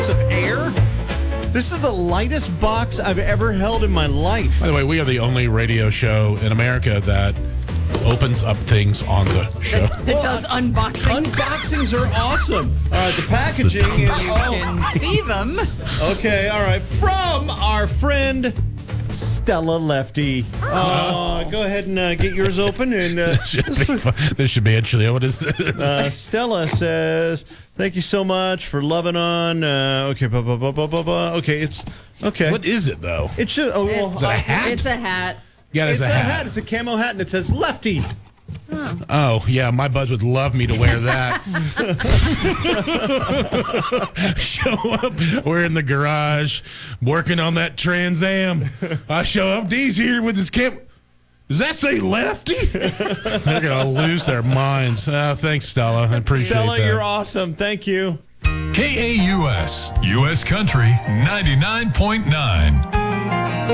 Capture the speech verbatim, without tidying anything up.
of air. This is the lightest box I've ever held in my life. By the way, we are the only radio show in America that opens up things on the show. That does unboxings. Unboxings are awesome. All right, the packaging is... You Oh, can see them. okay, all right. From our friend Stella Lefty. Uh, go ahead and uh, get yours open. And uh, This should be fun. This should be interesting. What is this? uh, Stella says, "Thank you so much for loving on." Uh, okay, blah, blah, blah, blah, blah, blah. Okay, it's okay. What is it, though? It should. Oh, It's, Is it a hat? it's a hat. Yeah, it's it's a hat. It's a camo hat, and it says Lefty. Oh, yeah, my buds would love me to wear that. Show up, we're in the garage, working on that Trans Am. I show up, D's here with his cam. Does that say Lefty? They're going to lose their minds. Oh, thanks, Stella. I appreciate Stella, that. you're awesome. Thank you. K A U S, U S Country ninety-nine point nine.